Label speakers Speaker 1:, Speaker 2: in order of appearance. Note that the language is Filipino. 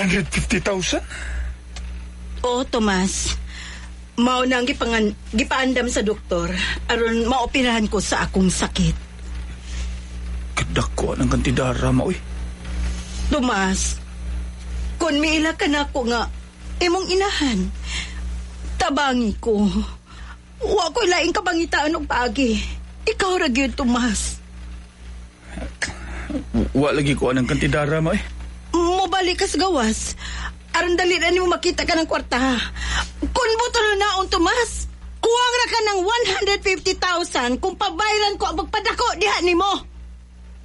Speaker 1: 150,000?
Speaker 2: Oo, Tomas. Mao nang gipaandam sa doktor aron maoperahan ko sa akong sakit.
Speaker 1: Kadako ng kantidara, maoy.
Speaker 2: Tomas, kung miila ka na ko nga imong inahan, tabangi ko. Wa ko'y laing kabangitaan og paagi. Ikaw ra gyud, Tomas.
Speaker 1: Wa lagi ko anang kantidara, maoy.
Speaker 2: Mobalik ka sa gawas. Aron dali na nimo makita ka ng kwarta. Kung buto na naon, Tomas, kuwang ra ka ng 150,000 kung pabayran ko ang pagpadako diha nimo.